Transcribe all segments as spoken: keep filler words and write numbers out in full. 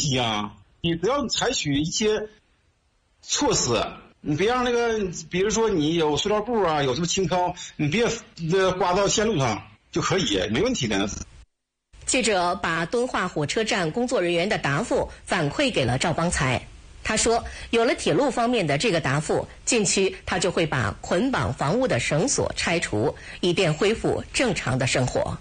题啊，你只要你采取一些措施，你别让那个，比如说你有塑料布啊，有什么青蒿，你别呃刮到线路上就可以，没问题的。 记者把敦化火车站工作人员的答复反馈给了赵邦才。他说，有了铁路方面的这个答复，近期他就会把捆绑房屋的绳索拆除，以便恢复正常的生活。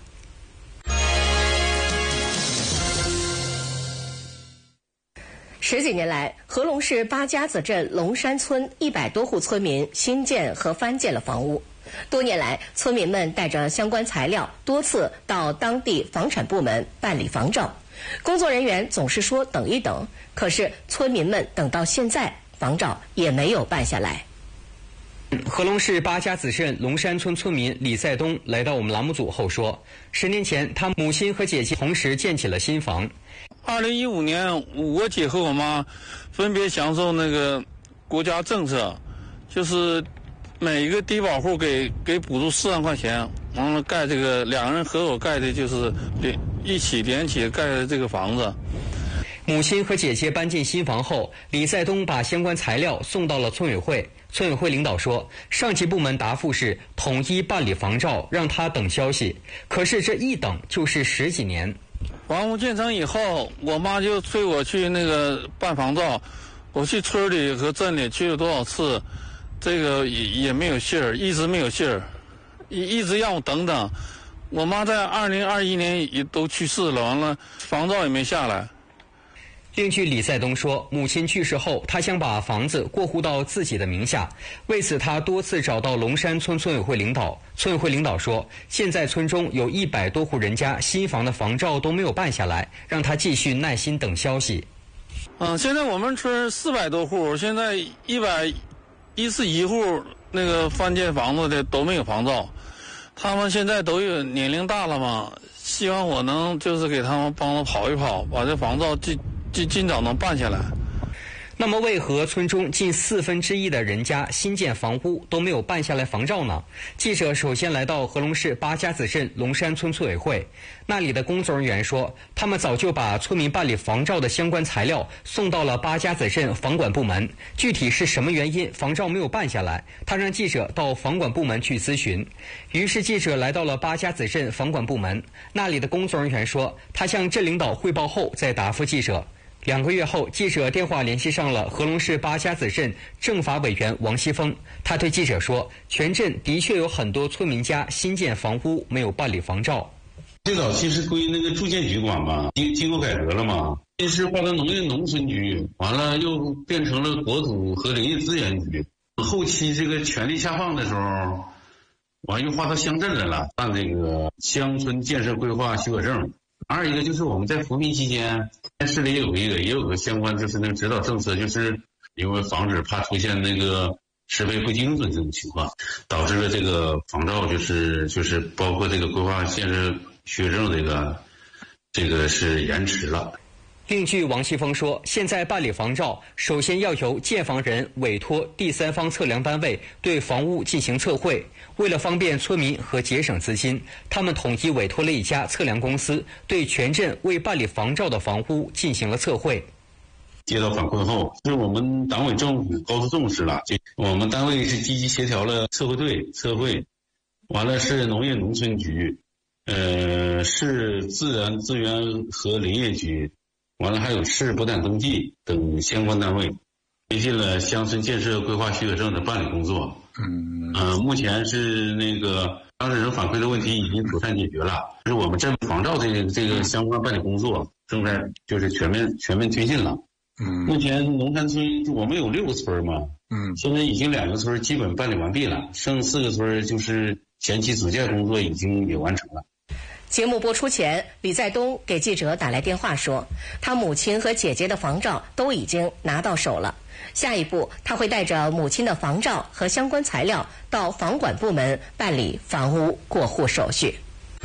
十几年来，和龙市八家子镇龙山村一百多户村民新建和翻建了房屋。多年来，村民们带着相关材料多次到当地房产部门办理房照，工作人员总是说等一等，可是村民们等到现在，房照也没有办下来。 和龙市八家子镇龙山村村民李在东来到我们栏目组后说，十年前他母亲和姐姐同时建起了新房。 二零一五年，我姐和我妈分别享受那个国家政策，就是每一个低保户给给补助四万块钱，完了盖这个两个人合伙盖的，就是连一起连起盖的这个房子。 母亲和姐姐搬进新房后，李在东把相关材料送到了村委会。村委会领导说，上级部门答复是统一办理房照，让他等消息。可是这一等就是十几年。 房屋建成以后，我妈就催我去那个办房照，我去村里和镇里去了多少次，这个也也没有信儿，一直没有信儿，一一直让我等等。我妈在二零二一年也都去世了，完了房照也没下来。 另据李在东说，母亲去世后，他想把房子过户到自己的名下，为此他多次找到龙山村村委会领导。村委会领导说，现在村中有一百多户人家新房的房照都没有办下来，让他继续耐心等消息。 嗯，现在我们村四百多户，现在一百一十一户那个翻建房子的都没有房照，他们现在都有年龄大了嘛，希望我能就是给他们帮着跑一跑，把这房照尽尽尽早能办下来。 那么为何村中近四分之一的人家新建房屋都没有办下来房照呢？记者首先来到和龙市八家子镇龙山村村委会，那里的工作人员说，他们早就把村民办理房照的相关材料送到了八家子镇房管部门，具体是什么原因房照没有办下来，他让记者到房管部门去咨询。于是记者来到了八家子镇房管部门，那里的工作人员说，他向镇领导汇报后再答复记者。两个月后，记者电话联系上了和龙市八家子镇政法委员王锡峰，他对记者说，全镇的确有很多村民家新建房屋没有办理房照。 最早期是归那个住建局管嘛，经经过改革了嘛，先是划到农业农村局，完了又变成了国土和林业资源局，后期这个权力下放的时候，完又划到乡镇来了，办这个乡村建设规划许可证。二一个就是我们在扶贫期间，市里有一个也有个相关就是那个指导政策，就是因为防止怕出现那个适配不精准这种情况，导致了这个房照就是就是包括这个规划建设许可证这个这个是延迟了。 另据王锡峰说，现在办理房照，首先要由建房人委托第三方测量单位对房屋进行测绘。为了方便村民和节省资金，他们统一委托了一家测量公司，对全镇未办理房照的房屋进行了测绘。 接到反馈后，是我们党委政府高度重视了，就我们单位是积极协调了测绘队测绘，完了是农业农村局，呃，市自然资源和林业局，完了还有市不产登记等相关单位，推进了乡村建设规划许可证的办理工作。嗯，呃，目前是那个当事人反馈的问题已经妥善解决了，就是我们镇房照这个这个相关办理工作正在就是全面全面推进了。嗯，目前龙山村我们有六个村嘛，嗯，现在已经两个村基本办理完毕了，剩四个村就是前期组建工作已经也完成了。 节目播出前，李在东给记者打来电话说，他母亲和姐姐的房照都已经拿到手了。下一步，他会带着母亲的房照和相关材料到房管部门办理房屋过户手续。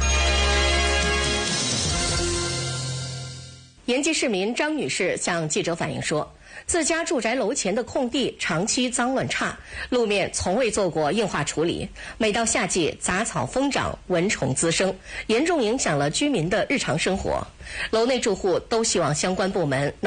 延吉市民张女士向记者反映说，自家住宅楼前的空地长期脏乱差，路面从未做过硬化处理，每到夏季杂草疯长，蚊虫滋生，严重影响了居民的日常生活。楼内住户都希望相关部门能